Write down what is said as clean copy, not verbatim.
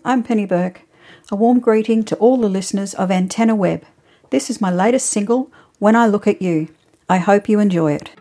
I'm Penny Burke. A warm greeting to all the listeners of Antenna Web. This is my latest single, When I Look at You. I hope you enjoy it.